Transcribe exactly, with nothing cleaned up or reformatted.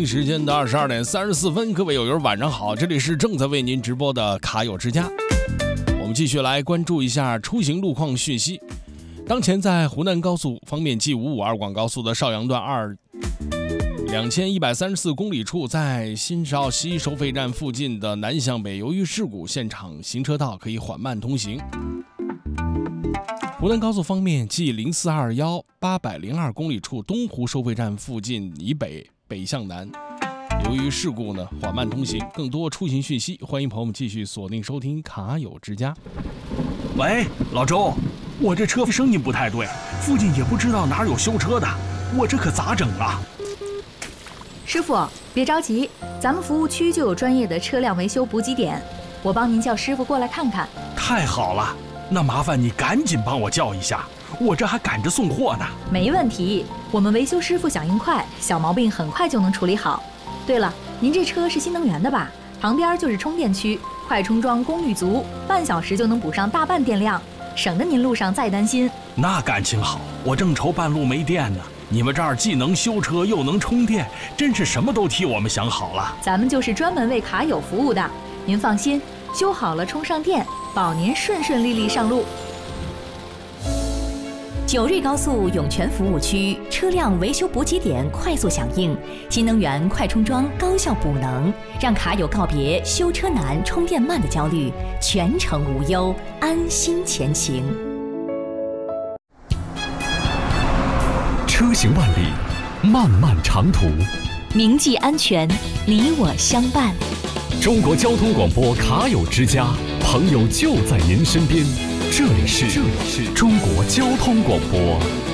京时间的二十二点三十四分，各位友友晚上好，这里是正在为您直播的卡友之家。我们继续来关注一下出行路况讯息。当前在湖南高速方面 G 五五二广高速的邵阳段二两千一百三十四公里处，在新邵西收费站附近的南向北，由于事故，现场行车道可以缓慢通行。湖南高速方面 G 零四二一八百零二公里处，东湖收费站附近以北北向南，由于事故呢缓慢通行。更多出行讯息，欢迎朋友们继续锁定收听卡友之家。 喂，老周，我这车声音不太对，附近也不知道哪有修车的，我这可咋整啊？ 师傅，别着急，咱们服务区就有专业的车辆维修补给点，我帮您叫师傅过来看看。 太好了，那麻烦你赶紧帮我叫一下，我这还赶着送货呢。 没问题，我们维修师傅响应快，小毛病很快就能处理好。对了，您这车是新能源的吧？旁边就是充电区，快充桩功率足，半小时就能补上大半电量，省得您路上再担心。 那感情好，我正愁半路没电呢。你们这儿既能修车又能充电，真是什么都替我们想好了。 咱们就是专门为卡友服务的，您放心，修好了充上电，保您顺顺利利上路。 九瑞高速涌泉服务区车辆维修补给点快速响应，新能源快充桩高效补能，让卡友告别修车难、充电慢的焦虑，全程无忧，安心前行。 车行万里，漫漫长途， 铭记安全，你我相伴。 中国交通广播卡友之家，朋友就在您身边。这里是这里是中国交通广播。